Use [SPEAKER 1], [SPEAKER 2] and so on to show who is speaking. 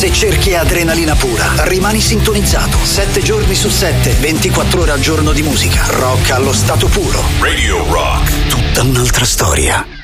[SPEAKER 1] e cerchi adrenalina pura, rimani sintonizzato. 7 giorni su 7, 24 ore al giorno di musica. Rock allo stato puro.
[SPEAKER 2] Radio Rock.
[SPEAKER 1] Tutta un'altra storia.